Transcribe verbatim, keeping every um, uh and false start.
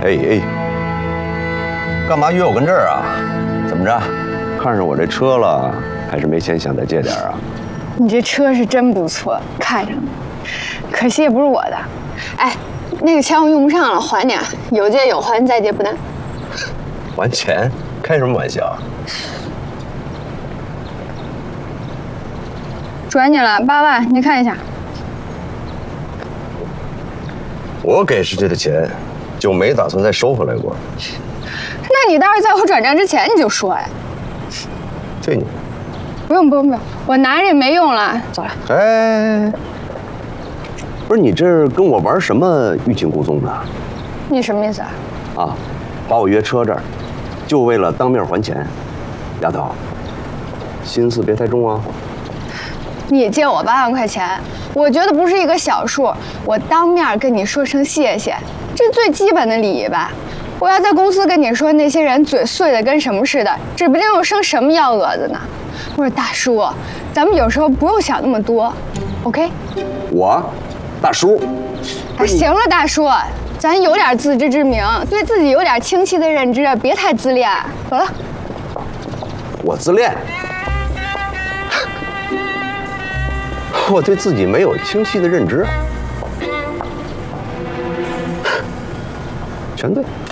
哎哎，干嘛约我跟这儿啊？怎么着？看上我这车了，还是没钱想再借点啊？ 你这车是真不错，看上了，可惜也不是我的。哎，那个钱我用不上了，还你啊，有借有还，再借不难。 还钱？开什么玩笑？ 转你了八万，你看一下。 我给出去的钱，就没打算再收回来过。 那你倒是在我转账之前你就说呀。 对你。 不用不用不用，我拿着也没用了，走了。 哎，不是你这跟我玩什么欲擒故纵的？ 你什么意思啊？ 啊，把我约车这儿，就为了当面还钱，丫头，心思别太重啊。 你借我八万块钱，我觉得不是一个小数，我当面跟你说声谢谢，这是最基本的礼仪吧。我要在公司跟你说那些人嘴碎的跟什么似的，指不定又生什么幺蛾子呢。我说大叔，咱们有时候不用想那么多 ，OK？ 我，大叔。 哎，行了，大叔，咱有点自知之明，对自己有点清晰的认知，别太自恋。走了。 我自恋？我对自己没有清晰的认知，全对。